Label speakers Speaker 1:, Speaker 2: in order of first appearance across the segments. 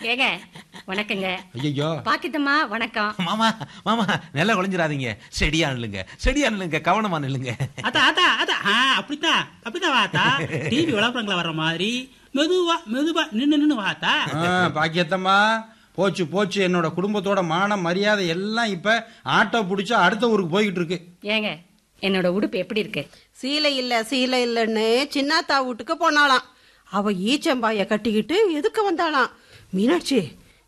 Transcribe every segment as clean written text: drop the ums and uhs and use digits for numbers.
Speaker 1: ஏங்க வணக்கங்க.
Speaker 2: ஐயோ
Speaker 1: பாக்கித்தம்மா வணக்கம்.
Speaker 3: மாமா மாமா நல்லா குழஞ்சிடாதீங்க. செடியா நில்லுங்க கவனமா நில்லுங்க.
Speaker 4: அப்படித்தான் வாத்தா. டிவி விளம்பரங்கள வர்ற மாதிரி மெதுவா நின்னு வாத்தா.
Speaker 2: பாக்கியத்தம்மா போச்சு என்னோட குடும்பத்தோட மான மரியாதை எல்லாம் இப்ப ஆட்டோ பிடிச்சா அடுத்த ஊருக்கு போய்கிட்டு இருக்கு.
Speaker 1: ஏங்க என்னோட உடுப்பு எப்படி இருக்கு?
Speaker 5: சீலை இல்லன்னு சின்னாத்தா வீட்டுக்கு போனாலாம். அவ ஈச்சம்பாய கட்டிக்கிட்டு எதுக்கு வந்தாளாம்? மீனாட்சி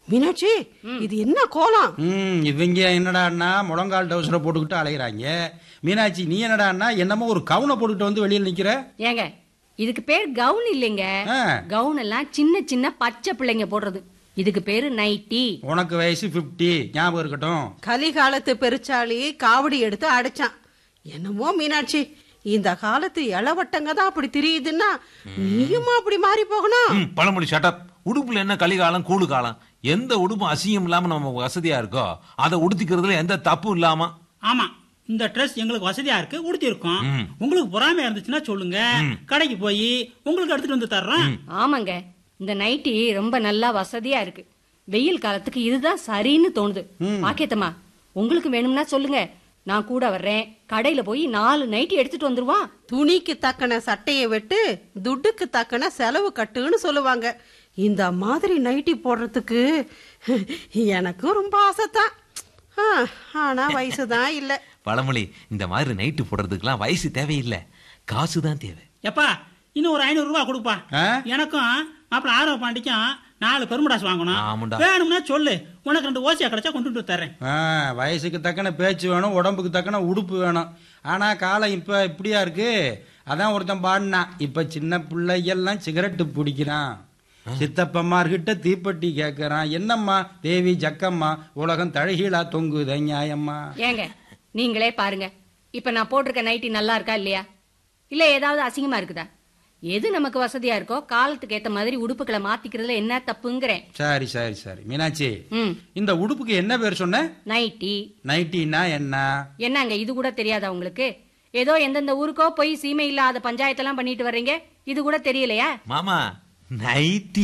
Speaker 5: இது என்ன கோலம்?
Speaker 2: இவங்க என்னடான்னா முழங்கால் டவுசரை போட்டுக்கிட்டு அலைகிறாங்க. மீனாட்சி நீ என்னடான்னா என்னமோ ஒரு கவுனை போட்டுக்கிட்டு வந்து வெளியில நிக்கிற.
Speaker 1: ஏங்க இதுக்கு பேர் கவுன் இல்லைங்க. கவுன் எல்லாம் சின்ன சின்ன பச்சை பிள்ளைங்க போடுறது. இதுக்கு பேரு நைட்டி.
Speaker 2: உனக்கு வயசு 50 ஞாபகம் இருக்கட்டும்.
Speaker 5: கலிகாலத்து பெருச்சாளி காவடி எடுத்து அடைச்சான். என்னமோ மீனாட்சி இந்த காலத்து இளவட்டங்க தான் அப்படி தெரியுதுன்னா நீயுமா அப்படி மாறி போகணும்?
Speaker 3: பழமொழி ஷட்டப். உடுப்புல என்ன கலிகாலம் கூழு காலம். எந்த உடுப்பும் அசிங்கம் இல்லாம நம்ம வசதியா இருக்கோ அதை உடுத்திக்கிறதுல எந்த தப்பும் இல்லாம.
Speaker 4: ஆமா, இந்த ட்ரெஸ் எங்களுக்கு வசதியா இருக்கு, உடுத்தி இருக்கோம். உங்களுக்கு பொறாமையா இருந்துச்சுன்னா சொல்லுங்க, கடைக்கு போய் உங்களுக்கு எடுத்துட்டு வந்து தர்றோம்.
Speaker 1: ஆமாங்க, இந்த நைட்டி ரொம்ப நல்லா வசதியா இருக்கு. வெயில் காலத்துக்கு இதுதான் சரின்னு தோணுது. பாக்கியத்தம்மா உங்களுக்கு வேணும்னா சொல்லுங்க, நான் கூட வர்றேன். கடையில போய் 4 நைட்டி எடுத்துட்டு வந்துருவான்.
Speaker 5: துணிக்கு தக்கன சட்டையை வெட்டு, துட்டுக்கு தக்கன செலவு கட்டுன்னு சொல்லுவாங்க. இந்த மாதிரி நைட்டி போடுறதுக்கு எனக்கும் ரொம்ப ஆசைத்தான். ஆனா வயசுதான் இல்ல.
Speaker 3: பழமொழி, இந்த மாதிரி நைட்டு போடுறதுக்கெல்லாம் வயசு தேவையில்லை, காசுதான் தேவை.
Speaker 4: எப்பா இன்னும் ஒரு 500 ரூபாய் கொடுப்பா. எனக்கும் மாப்பிள்ள ஆரவ பாண்டிக்கும் 4 பெருமுடாஸ் வாங்கணும். வேணும்னா சொல்லு, உனக்கு 2 ஓசியா கிடைச்சா கொண்டு தர்றேன்.
Speaker 2: வயசுக்கு தக்கன பேச்சு வேணும், உடம்புக்கு தக்கன உடுப்பு வேணும். ஆனா காலம் இப்ப இப்படியா இருக்கு. அதான் ஒருத்தன் பாடினா, இப்ப சின்ன பிள்ளையெல்லாம் சிகரெட்டு பிடிக்கிறான், சித்தப்பம்மார்கிட்ட தீப்பெட்டி கேட்கறான். என்னம்மா தேவி ஜக்கம்மா, உலகம் தழகீழா தொங்குத நியாயம்மா.
Speaker 1: ஏங்க நீங்களே பாருங்க, இப்ப நான் போட்டிருக்க நைட்டி நல்லா இருக்கா இல்லையா? இல்ல ஏதாவது அசிங்கமா இருக்குதா? எது நமக்கு வசதியா இருக்கோ காலத்துக்கு ஏத்த மாதிரி உடுப்புகளை மாத்திக்கிறதுல என்ன தப்புங்கிறேன்.
Speaker 2: சரி மீனாட்சி, இந்த உடுப்புக்கு என்ன பேர் சொன்ன?
Speaker 1: நைட்டி.
Speaker 2: நைட்டினா என்னங்க
Speaker 1: இது கூட தெரியாதா உங்களுக்கு? ஏதோ எந்தெந்த ஊருக்கோ போய் சீமை இல்லாத பஞ்சாயத்தெல்லாம் பண்ணிட்டு வர்றீங்க, இது கூட தெரியலையா?
Speaker 3: மாமா நைட்டி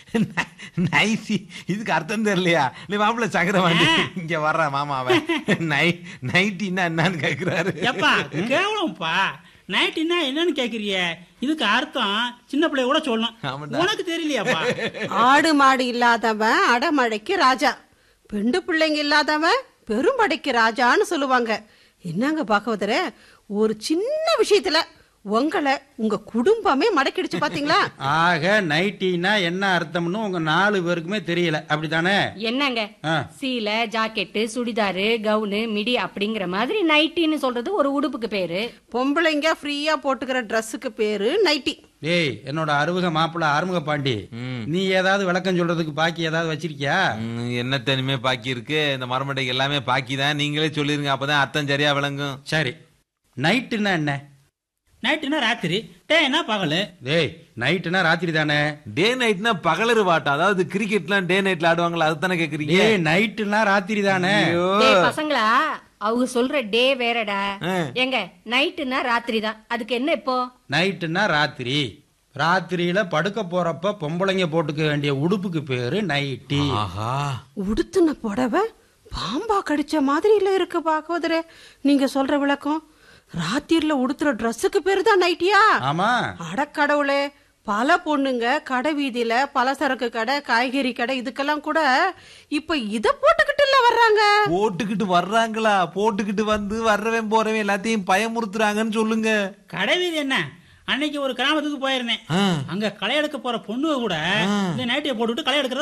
Speaker 3: இதுக்கு அர்த்தம் தெரியலையா? நீ மாப்பிள்ள சக்கரவாண்டி இங்க வர்ற மாமாவ நைட்டின்னா என்னன்னு கேக்குறாரு.
Speaker 4: கேவலம்ப்பா, நைட்டின்னா என்னன்னு கேக்குறிய? இதுக்கு அர்த்தம் சின்ன பிள்ளை கூட சொல்லணும், உனக்கு தெரியலையாப்பா?
Speaker 5: ஆடு மாடு இல்லாதவன் அடமழைக்கு ராஜா, பெண்டு பிள்ளைங்க இல்லாதவன் பெரும்படைக்கு ராஜான்னு சொல்லுவாங்க. என்னங்க பாகவதரே, ஒரு சின்ன விஷயத்துல உங்களை உங்க குடும்பமே மடக்கிடுச்சு பாத்தீங்களா?
Speaker 2: ஆக நைட்டினா என்ன அர்த்தம்னு உங்க 4 பேருக்குமே தெரியல, அப்படித்தானே?
Speaker 1: என்னங்க சீலை, ஜாக்கெட்டு, சுடிதாரு, கவுனு, மிடி அப்படிங்கிற மாதிரி நைட்டின்னு சொல்றது ஒரு உடுப்புக்கு பேரு.
Speaker 5: பொம்பளைங்க ஃப்ரீயா போட்டுக்கிற ட்ரெஸ்ஸுக்கு பேரு நைட்டி.
Speaker 2: ஏய், என்னோட அறுமுக மாப்பிள்ள ஆறுமுக பாண்டி, நீ ஏதாவது விளக்கம் சொல்றதுக்கு பாக்கி ஏதாவது வச்சிருக்கியா?
Speaker 3: என்ன தனிமே பாக்கி இருக்கு? இந்த மரமட்டைக்கு எல்லாமே பாக்கி தான். நீங்களே சொல்லிருங்க, அப்பதான் அர்த்தம் சரியா விளங்கும்.
Speaker 2: சரி, நைட்டுன்னா என்ன?
Speaker 4: நைட்டுனா ராத்திரி, டேனா பகலு.
Speaker 2: டேய், நைட்டுனா ராத்திரி தானே.
Speaker 3: டே நைட்னா பகலரு வாட்டா, அதாவது கிரிக்கெட்லாம் டே நைட்ல ஆடுவாங்களா, அதுதானே கேக்குறீங்க?
Speaker 2: ஏய், நைட்டுனா ராத்திரி தானே.
Speaker 1: பசங்களா, அவங்க சொல்ற டே வேறடா. எங்க நைட்டுனா ராத்திரி தான், அதுக்கு என்ன இப்போ?
Speaker 2: நைட்டுனா ராத்திரி. ராத்திரியில படுக்க போறப்ப பொம்பளைங்க போட்டுக்க வேண்டிய உடுப்புக்கு பேரு நைட்டி.
Speaker 5: உடுத்துன புடவை பாம்பா கடிச்ச மாதிரி இல்ல இருக்கு பாகவதரே நீங்க சொல்ற விளக்கம். ராத்திரில உடுத்துற ட்ரெஸ்ஸுக்கு பேரு தான் நைட்டியா?
Speaker 2: ஆமா.
Speaker 5: அடக்கடவுளே, பல பொண்ணுங்க கடை வீதியில பலசரக்கு கடை, காய்கறி கடை இதுக்கெல்லாம் கூட இப்ப இத போட்டுக்கிட்டு இல்ல வர்றாங்க.
Speaker 3: போட்டுக்கிட்டு வர்றாங்களா? போட்டுக்கிட்டு வந்து வர்றவன் போறவன் எல்லாத்தையும் பயமுறுத்துறாங்கன்னு சொல்லுங்க.
Speaker 4: கடை வீதி என்ன, அன்னைக்கு ஒரு கிராமத்துக்கு போயிருந்தேன். அங்க களை எடுக்க போற பொண்ணு கூட இந்த நைட்டியை போட்டுக்கிட்டு களை எடுக்கிறத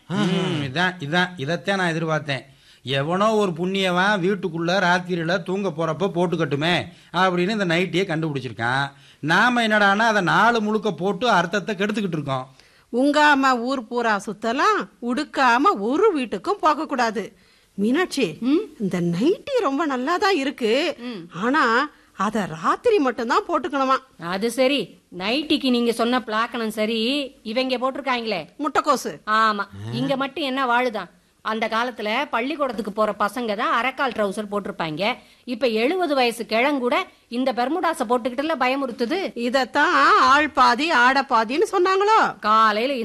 Speaker 4: பார்த்தேன்.
Speaker 2: இதத்தான் நான் எதிர்பார்த்தேன். எவனோ ஒரு புண்ணியவன் வீட்டுக்குள்ள ராத்திரியில தூங்க போறப்ப போட்டுக்கட்டுமே அப்படின்னு இந்த நைட்டியை கண்டுபிடிச்சிருக்கான். நாம என்னடானா அதை 4 முழுக்க போட்டு அர்த்தத்தை கெடுத்துக்கிட்டு இருக்கோம்.
Speaker 5: உங்காம ஊர் பூரா சுத்தலாம், உடுக்காம ஒரு வீட்டுக்கும் போக கூடாது. மீனாட்சி, இந்த நைட்டி ரொம்ப நல்லாதான் இருக்கு, ஆனா அத ராத்திரி மட்டும் தான் போட்டுக்கணுமா?
Speaker 1: அது சரி, நைட்டிக்கு நீங்க சொன்ன பிளாக்கணும் சரி, இவங்க போட்டிருக்காங்களே
Speaker 5: முட்டைக்கோசு.
Speaker 1: ஆமா, இங்க மட்டும் என்ன வாழுதான்? அந்த காலத்துல பள்ளிக்கூடத்துக்கு போற பசங்க தான் அரைக்கால் ட்ரவுசர் போட்டிருப்பாங்க. இப்ப 70 வயசு கிழங்கூட இந்த பெர்முடாஸ போட்டுக்கிட்டுல பயமுறுத்துது.
Speaker 5: இதத்தான் ஆள் பாதி ஆட பாதின்னு சொன்னாங்களோ.
Speaker 1: காலையில